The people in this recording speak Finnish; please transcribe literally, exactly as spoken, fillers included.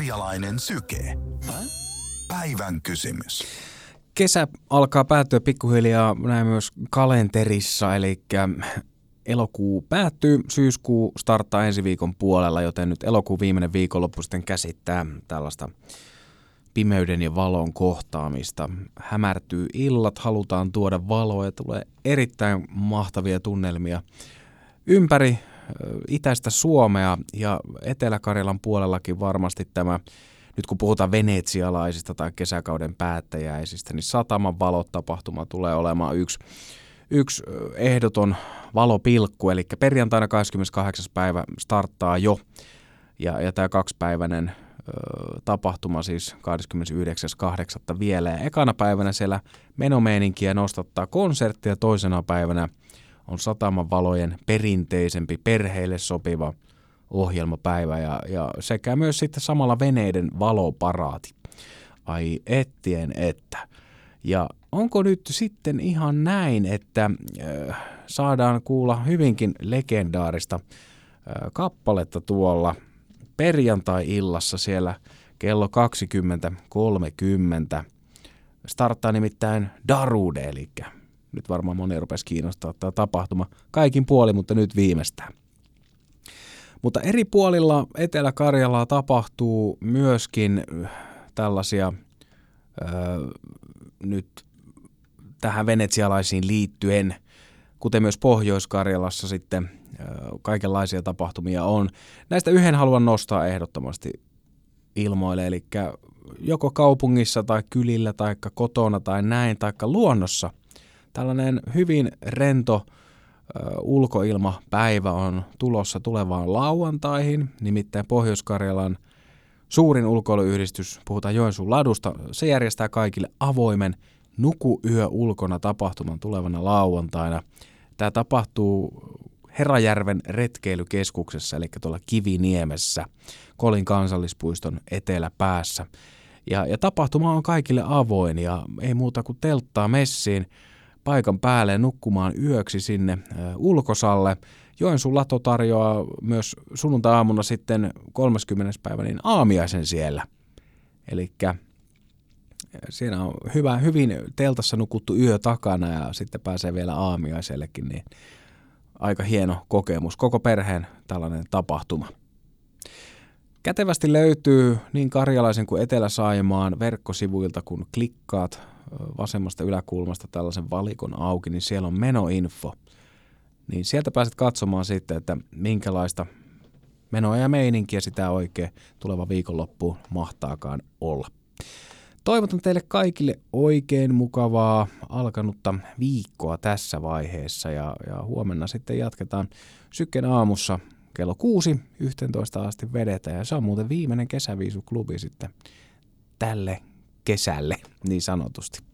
Karjalainen syke. Päivän kysymys. Kesä alkaa päättyä pikkuhiljaa näin myös kalenterissa, eli elokuu päättyy, syyskuu starttaa ensi viikon puolella, joten nyt elokuun viimeinen viikonloppu sitten käsittää tällaista pimeyden ja valon kohtaamista. Hämärtyy illat, halutaan tuoda valoa ja tulee erittäin mahtavia tunnelmia ympäri itäistä Suomea ja Etelä-Karjalan puolellakin varmasti tämä, nyt kun puhutaan venetsialaisista tai kesäkauden päättäjäisistä, niin Sataman valot-tapahtuma tulee olemaan yksi, yksi ehdoton valopilkku, eli perjantaina kahdeskymmeneskahdeksas päivä starttaa jo, ja, ja tämä kaksipäiväinen ö, tapahtuma siis kahdeskymmenesyhdeksäs kahdeksatta vielä, ja ekana päivänä siellä menomeininkiä nostattaa konsertti, ja toisena päivänä on Sataman valojen perinteisempi, perheille sopiva ohjelmapäivä ja, ja sekä myös sitten samalla veneiden valoparaati. Ai ettien että. Ja onko nyt sitten ihan näin, että äh, saadaan kuulla hyvinkin legendaarista äh, kappaletta tuolla perjantai-illassa siellä kello kaksikymmentä kolmekymmentä. Starttaa nimittäin Darude, eli nyt varmaan moni rupesi kiinnostaa tämä tapahtuma kaikin puolin, mutta nyt viimeistään. Mutta eri puolilla Etelä-Karjalaa tapahtuu myöskin tällaisia ö, nyt tähän venetsialaisiin liittyen, kuten myös Pohjois-Karjalassa sitten ö, kaikenlaisia tapahtumia on. Näistä yhden haluan nostaa ehdottomasti ilmoille, eli joko kaupungissa tai kylillä tai kotona tai näin, tai luonnossa. Tällainen hyvin rento ulkoilmapäivä on tulossa tulevaan lauantaihin, nimittäin Pohjois-Karjalan suurin ulkoiluyhdistys, puhutaan Joensuun ladusta, se järjestää kaikille avoimen Nuku yö ulkona tapahtuman tulevana lauantaina. Tämä tapahtuu Herrajärven retkeilykeskuksessa, eli tuolla Kiviniemessä, Kolin kansallispuiston eteläpäässä. Ja, ja tapahtuma on kaikille avoin ja ei muuta kuin telttaa messiin paikan päälle nukkumaan yöksi sinne ulkosalle. Joensuun lato tarjoaa myös sunnuntai-aamuna sitten kolmaskymmenes päivä niin aamiaisen siellä. Eli siinä on hyvä, hyvin teltassa nukuttu yö takana ja sitten pääsee vielä aamiaisellekin, niin aika hieno kokemus. Koko perheen tällainen tapahtuma. Kätevästi löytyy niin Karjalaisen kuin Etelä-Saimaan verkkosivuilta, kun klikkaat vasemmasta yläkulmasta tällaisen valikon auki, niin siellä on menoinfo. Niin sieltä pääset katsomaan sitten, että minkälaista menoa ja meininkiä sitä oikein tuleva viikonloppuun mahtaakaan olla. Toivotan teille kaikille oikein mukavaa alkanutta viikkoa tässä vaiheessa ja, ja huomenna sitten jatketaan Syken aamussa kello kuusi yhteentoista asti vedetään ja se on muuten viimeinen kesäviisuklubi sitten tälle kesälle niin sanotusti.